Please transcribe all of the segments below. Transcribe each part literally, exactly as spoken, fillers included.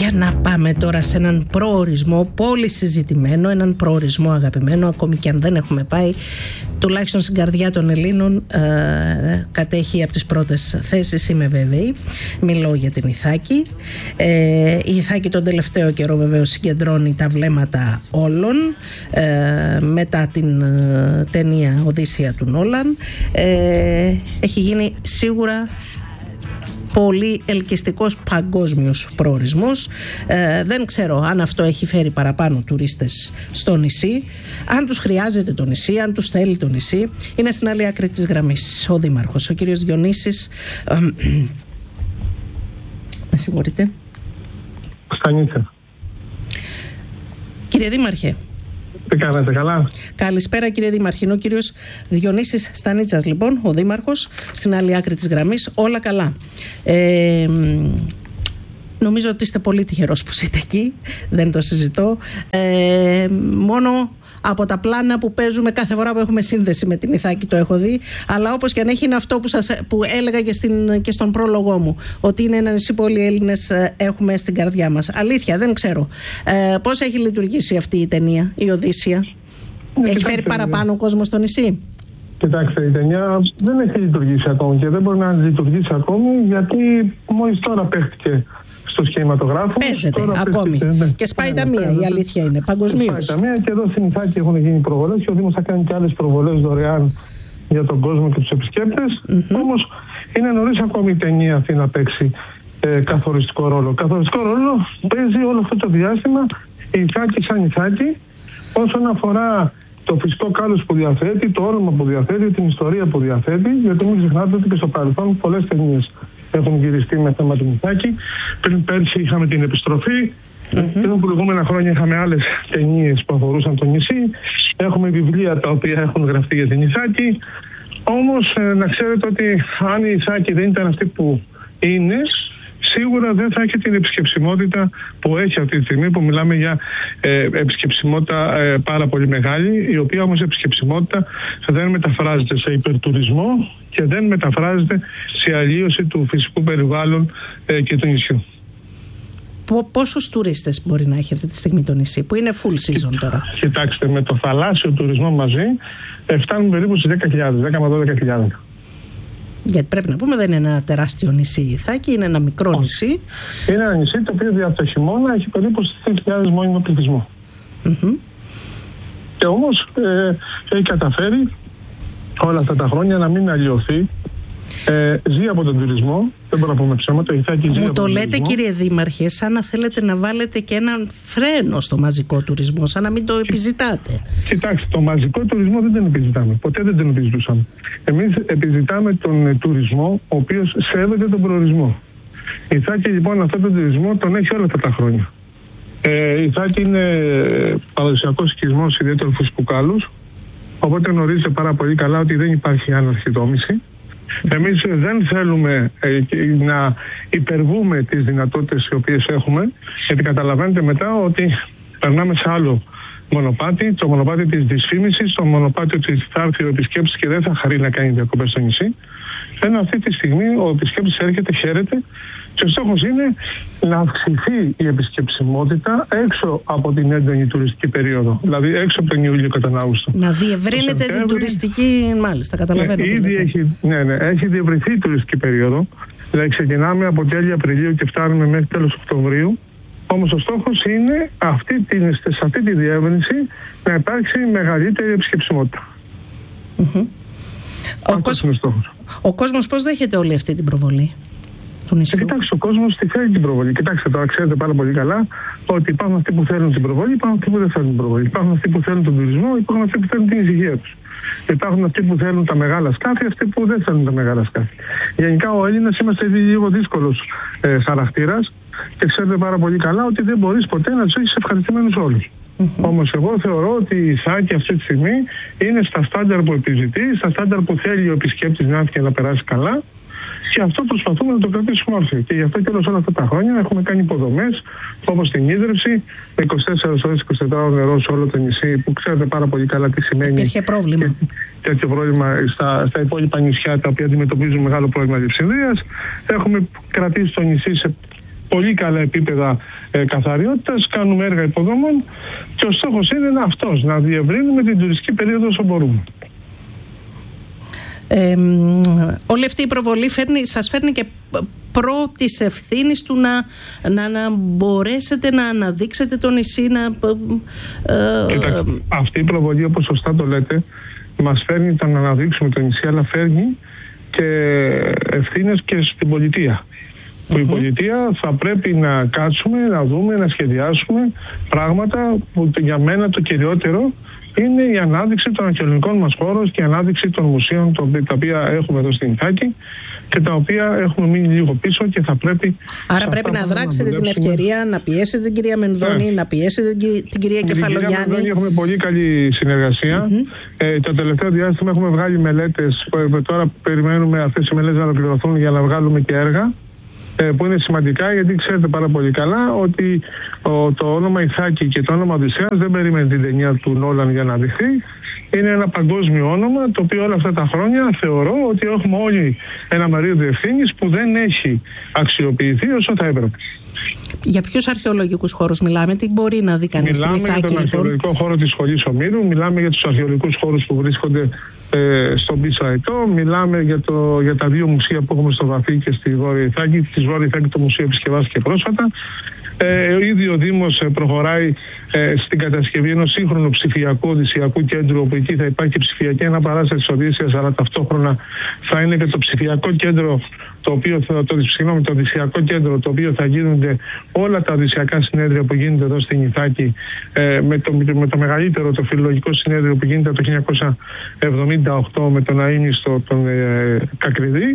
Για να πάμε τώρα σε έναν προορισμό πολύ συζητημένο, έναν προορισμό αγαπημένο, ακόμη και αν δεν έχουμε πάει, τουλάχιστον στην καρδιά των Ελλήνων ε, κατέχει από τις πρώτες θέσεις, είμαι βέβαιη. Μιλώ για την Ιθάκη. Ε, η Ιθάκη τον τελευταίο καιρό βεβαίως συγκεντρώνει τα βλέμματα όλων ε, μετά την ε, ταινία Οδύσσεια του Νόλαν. Ε, έχει γίνει σίγουρα πολύ ελκυστικός παγκόσμιος προορισμός. Ε, δεν ξέρω αν αυτό έχει φέρει παραπάνω τουρίστες στο νησί, αν τους χρειάζεται το νησί, αν τους θέλει το νησί. Είναι στην άλλη άκρη της γραμμής ο Δήμαρχος, ο κύριος Διονύσης. Ε, με συγχωρείτε. Στανίτσα. Κύριε Δήμαρχε. Τι κάνετε, καλά? Καλησπέρα κύριε Δήμαρχε. Είναι ο κύριος Διονύσης Στανίτσας, λοιπόν, ο Δήμαρχος, στην άλλη άκρη της γραμμής. Όλα καλά. Ε, νομίζω ότι είστε πολύ τυχερός που είστε εκεί. Δεν το συζητώ. Ε, μόνο από τα πλάνα που παίζουμε κάθε φορά που έχουμε σύνδεση με την Ιθάκη το έχω δει. Αλλά όπως και αν έχει, είναι αυτό που, σας, που έλεγα και, στην, και στον πρόλογό μου. Ότι είναι ένα νησί που όλοι οι Έλληνες έχουμε στην καρδιά μας. Αλήθεια, δεν ξέρω. Ε, πώς έχει λειτουργήσει αυτή η ταινία, η Οδύσσεια? Ε, έχει κοιτάξτε, φέρει παραπάνω κόσμο στο νησί? Κοιτάξτε, η ταινία δεν έχει λειτουργήσει ακόμη και δεν μπορεί να λειτουργήσει ακόμη γιατί μόλις τώρα παίχτηκε στο κινηματογράφο. Παίζεται ακόμη. Παίχτηκε, ναι. Και σπάει τα μία, η αλήθεια είναι. Παγκοσμίως. Σπάει τα μία και εδώ στην Ιθάκη έχουν γίνει προβολές και ο Δήμος θα κάνει και άλλες προβολές δωρεάν για τον κόσμο και τους επισκέπτες. Mm-hmm. Όμως είναι νωρίς ακόμη η ταινία αυτή να παίξει ε, καθοριστικό ρόλο. Καθοριστικό ρόλο παίζει όλο αυτό το διάστημα η Ιθάκη σαν Ιθάκη όσον αφορά το φυσικό κάλος που διαθέτει, το όνομα που διαθέτει, την ιστορία που διαθέτει, γιατί μην ξεχνάτε ότι και στο παρελθόν πολλές ταινίες έχουν γυριστεί με θέμα την Ιθάκη. Πριν πέρσι είχαμε την Επιστροφή, mm-hmm. και τα προηγούμενα χρόνια είχαμε άλλες ταινίες που αφορούσαν το νησί. Έχουμε βιβλία τα οποία έχουν γραφτεί για την Ιθάκη. Όμως ε, να ξέρετε ότι αν η Ιθάκη δεν ήταν αυτή που είναι, σίγουρα δεν θα έχει την επισκεψιμότητα που έχει αυτή τη στιγμή, που μιλάμε για ε, επισκεψιμότητα ε, πάρα πολύ μεγάλη, η οποία όμως επισκεψιμότητα δεν μεταφράζεται σε υπερτουρισμό και δεν μεταφράζεται σε αλλίωση του φυσικού περιβάλλον ε, και του νησιού. Πόσους τουρίστες μπορεί να έχει αυτή τη στιγμή το νησί, που είναι full season τώρα? Κοιτάξτε, με το θαλάσσιο τουρισμό μαζί ε, φτάνουν περίπου στις δέκα χιλιάδες, δέκα με δώδεκα χιλιάδες. Γιατί πρέπει να πούμε, δεν είναι ένα τεράστιο νησί η Ιθάκη, είναι ένα μικρό νησί. Είναι ένα νησί το οποίο δια το χειμώνα έχει περίπου στις τρεις χιλιάδες μόνιμο πληθυσμό. Mm-hmm. Και όμως ε, έχει καταφέρει όλα αυτά τα χρόνια να μην αλλοιωθεί. Ε, ζει από τον τουρισμό, δεν μπορώ να πούμε ψέματα. Η Ιθάκη ζει Μου από το τον λέτε τουρισμό. Κύριε Δήμαρχε, σαν να θέλετε να βάλετε και έναν φρένο στο μαζικό τουρισμό, σαν να μην το επιζητάτε. Κοιτάξτε, το μαζικό τουρισμό δεν τον επιζητάμε. Ποτέ δεν τον επιζητούσαμε. Εμείς επιζητάμε τον τουρισμό ο οποίος σέβεται τον προορισμό. Η Ιθάκη λοιπόν αυτόν τον τουρισμό τον έχει όλα αυτά τα χρόνια. Ε, η Ιθάκη είναι παραδοσιακός οικισμός ιδιαίτερου φυσικού κάλους, οπότε γνωρίζετε πάρα πολύ καλά ότι δεν υπάρχει άναρχη δόμηση. Εμείς δεν θέλουμε ε, να υπερβούμε τις δυνατότητες οι οποίες έχουμε, γιατί καταλαβαίνετε μετά ότι περνάμε σε άλλο μονοπάτι, το μονοπάτι της δυσφήμισης, το μονοπάτι ότι θα έρθει ο επισκέπτης και δεν θα χαρεί να κάνει διακοπές στο νησί. Ενώ αυτή τη στιγμή ο επισκέπτης έρχεται, χαίρεται και ο στόχος είναι να αυξηθεί η επισκεψιμότητα έξω από την έντονη τουριστική περίοδο. Δηλαδή έξω από τον Ιούλιο και τον Αύγουστο. Να διευρύνεται την τουριστική, μάλιστα, καταλαβαίνετε. Ναι, ήδη έχει, ναι, ναι, έχει διευρυνθεί η τουριστική περίοδο. Δηλαδή ξεκινάμε από τέλη Απριλίου και φτάνουμε μέχρι τέλος Οκτωβρίου. Όμως ο στόχος είναι αυτή την, σε αυτή τη διεύρυνση να υπάρξει μεγαλύτερη επισκεψιμότητα. Mm-hmm. Ο, κόσμος, ο κόσμος πώς δέχεται όλη αυτή την προβολή του νησιού? Κοιτάξτε, ο κόσμος τη θέλει την προβολή. Κοιτάξτε, τώρα ξέρετε πάρα πολύ καλά ότι υπάρχουν αυτοί που θέλουν την προβολή, υπάρχουν αυτοί που δεν θέλουν την προβολή. Υπάρχουν αυτοί που θέλουν τον τουρισμό, υπάρχουν αυτοί που θέλουν την ησυχία τους. Υπάρχουν αυτοί που θέλουν τα μεγάλα σκάφη, αυτοί που δεν θέλουν τα μεγάλα σκάφη. Γενικά ο Έλληνας είμαστε λίγο δύσκολος ε, χαρακτήρας και ξέρετε πάρα πολύ καλά ότι δεν μπορείς ποτέ να τους έχεις ευχαριστημένους όλους. Mm-hmm. Όμως εγώ θεωρώ ότι η Ιθάκη αυτή τη στιγμή είναι στα στάνταρ που επιζητεί, στα στάνταρ που θέλει ο επισκέπτης να έρθει και να περάσει καλά, και αυτό προσπαθούμε να το κρατήσουμε όρθιο. Και γι' αυτό και όλα αυτά τα χρόνια έχουμε κάνει υποδομές όπως την ίδρυυση με είκοσι τέσσερις ώρες είκοσι τέσσερις ώρες νερό σε όλο το νησί, που ξέρετε πάρα πολύ καλά τι σημαίνει. Υπήρχε πρόβλημα. Και, τέτοιο πρόβλημα στα, στα υπόλοιπα νησιά τα οποία αντιμετωπίζουν μεγάλο πρόβλημα διευσυνδρίας. Έχουμε κρατήσει το νησί σε πολύ καλά επίπεδα ε, καθαριότητας, κάνουμε έργα υποδομών και ο στόχος είναι αυτός, να διευρύνουμε την τουριστική περίοδο όσο μπορούμε. Ε, όλη αυτή η προβολή φέρνει, σας φέρνει και πρώτης ευθύνης του να, να, να μπορέσετε να αναδείξετε το νησί, να... Ε, Κοιτάξτε, αυτή η προβολή, όπως σωστά το λέτε, μας φέρνει το να αναδείξουμε το νησί, αλλά φέρνει και ευθύνες και στην πολιτεία. Που η πολιτεία θα πρέπει να κάτσουμε, να δούμε, να σχεδιάσουμε πράγματα που για μένα το κυριότερο είναι η ανάδειξη των αρχαιολογικών μας χώρων και η ανάδειξη των μουσείων τα οποία έχουμε εδώ στην Ιθάκη και τα οποία έχουμε μείνει λίγο πίσω και θα πρέπει... Άρα πρέπει να δράξετε να την ευκαιρία, να πιέσετε την κυρία Μενδώνη, yeah. να πιέσετε την κυρία Κεφαλογιάννη. Την κυρία Μενδώνη έχουμε πολύ καλή συνεργασία. Mm-hmm. Ε, το τελευταίο διάστημα έχουμε βγάλει μελέτες, τώρα περιμένουμε αυτές οι μελέτες να ολοκληρωθούν για να βγάλουμε και έργα, που είναι σημαντικά, γιατί ξέρετε πάρα πολύ καλά ότι ο, το όνομα Ιθάκη και το όνομα Οδυσσέας δεν περιμένει την ταινία του Νόλαν για να δειχθεί. Είναι ένα παγκόσμιο όνομα, το οποίο όλα αυτά τα χρόνια θεωρώ ότι έχουμε όλοι ένα μερίδιο ευθύνης που δεν έχει αξιοποιηθεί όσο θα έπρεπε. Για ποιους αρχαιολογικούς χώρους μιλάμε, τι μπορεί να δει κανείς στην Ιθάκη? Μιλάμε για τον λοιπόν? αρχαιολογικό χώρο της Σχολής Ομήρου, μιλάμε για τους αρχαιολογικούς χώρους που βρίσκονται ε, στον Πίσω Αετό, μιλάμε για, το, για τα δύο μουσεία που έχουμε στο Βαθύ και στη Βόρεια Ιθάκη. Στη Βόρεια Ιθάκη το μουσείο επισκευάστηκε πρόσφατα. Ε, ο ίδιο ο Δήμος προχωράει ε, στην κατασκευή ενός σύγχρονου ψηφιακού οδυσσιακού κέντρου, όπου εκεί θα υπάρχει ψηφιακή αναπαράσταση της Οδύσσειας, αλλά ταυτόχρονα θα είναι και το ψηφιακό κέντρο, το οποίο θα, το, συγγνώμη, το οδυσσιακό κέντρο, το οποίο θα γίνονται όλα τα οδυσσιακά συνέδρια που γίνονται εδώ στην Ιθάκη, ε, με, το, με το μεγαλύτερο, το φιλολογικό συνέδριο που γίνεται το χίλια εννιακόσια εβδομήντα οκτώ με τον αείμνηστο τον ε, Κακριδί.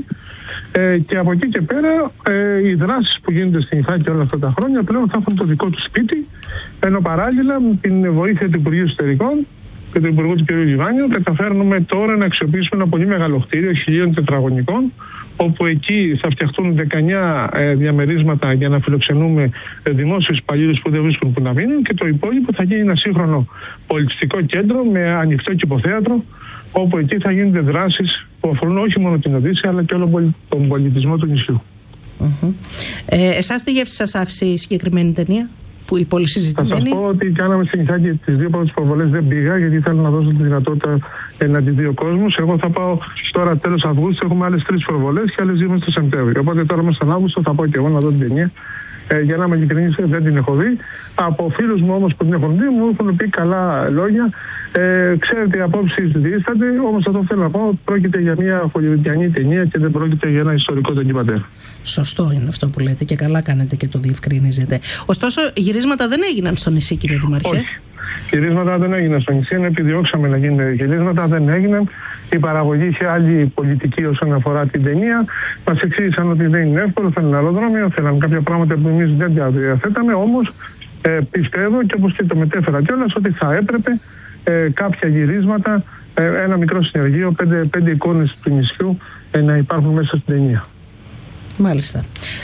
Ε, και από εκεί και πέρα ε, οι δράσεις που γίνονται στην Ιθάκη όλα αυτά τα χρόνια πλέον θα έχουν το δικό του σπίτι, ενώ παράλληλα με την βοήθεια του Υπουργείου Εσωτερικών και του Υπουργού του κ. Λιβάνιου καταφέρνουμε τώρα να αξιοποιήσουμε ένα πολύ μεγάλο κτίριο χιλίων τετραγωνικών, όπου εκεί θα φτιαχτούν δεκαεννιά ε, διαμερίσματα για να φιλοξενούμε ε, δημόσιους υπαλλήλους που δεν βρίσκουν που να μείνουν, και το υπόλοιπο θα γίνει ένα σύγχρονο πολιτιστικό κέντρο με ανοιχτό κηποθέατρο, όπου εκεί θα γίνονται δράσεις που αφορούν όχι μόνο την Οδύσσεια αλλά και όλο τον πολιτισμό του νησιού. Mm-hmm. Ε, εσάς τι γεύση σας άφησε η συγκεκριμένη ταινία, που η πολύ συζητημένη? Θα σας πω ότι κάναμε στην Ιθάκη τις δύο πρώτες προβολές, δεν πήγα γιατί ήθελα να δώσω τη δυνατότητα να τη δει ο κόσμος. Εγώ θα πάω τώρα τέλος Αυγούστου, έχουμε άλλες τρεις προβολές και άλλες δύο στο Σεπτέμβριο. Οπότε τώρα μέσα στον Αύγουστο θα πάω και εγώ να δω την ταινία. Ε, για να είμαι ειλικρινής, δεν την έχω δει. Από φίλους μου όμως που την έχουν δει μου έχουν πει καλά λόγια. Ε, ξέρετε, οι απόψεις διήστανται, όμως αυτό θέλω να πω, πρόκειται για μια χολιουντιανή ταινία και δεν πρόκειται για ένα ιστορικό ντοκιμαντέρ. Σωστό είναι αυτό που λέτε και καλά κάνετε και το διευκρινίζετε. Ωστόσο, γυρίσματα δεν έγιναν στο νησί, κύριε Δημαρχέ. Όχι. Γυρίσματα δεν έγιναν στο νησί, επιδιώξαμε να γίνουν γυρίσματα, δεν έγιναν. Η παραγωγή είχε άλλη πολιτική όσον αφορά την ταινία. Μας εξήγησαν ότι δεν είναι εύκολο, θέλουν αεροδρόμιο, θέλαν κάποια πράγματα που εμείς δεν τα διαθέταμε. Όμως ε, πιστεύω, και όπως και το μετέφερα κιόλας, ότι θα έπρεπε ε, κάποια γυρίσματα, ε, ένα μικρό συνεργείο, πέντε, πέντε εικόνες του νησιού ε, να υπάρχουν μέσα στην ταινία. Μάλιστα.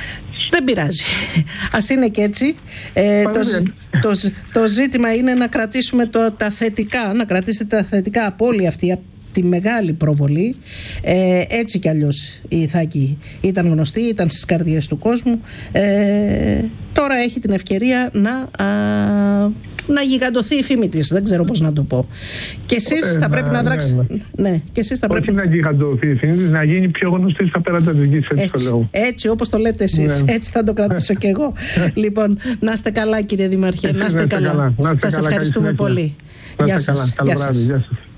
Δεν πειράζει. Ας είναι και έτσι. Ε, το, το, το ζήτημα είναι να κρατήσουμε το, τα θετικά, να κρατήσετε τα θετικά από όλη αυτή τη μεγάλη προβολή. Ε, έτσι κι αλλιώς η Ιθάκη ήταν γνωστή, ήταν στις καρδιές του κόσμου. Ε, τώρα έχει την ευκαιρία να, α, να γιγαντωθεί η φήμη της. Δεν ξέρω πώς να το πω. Και εσείς ε, θα πρέπει να, να δράξετε. Ναι, ναι. ναι, και εσείς θα Όχι πρέπει να γιγαντωθεί η φήμη της, να γίνει πιο γνωστή στα πέρατα της γης. Έτσι, έτσι, το έτσι όπως το λέτε εσείς. Ναι. Έτσι θα το κρατήσω κι εγώ. Λοιπόν, να είστε καλά, κύριε Δημαρχέ. Να είστε καλά. καλά. Να είστε Σας καλά, ευχαριστούμε πολύ. Γεια σας. Καλό βράδυ. Γεια σας.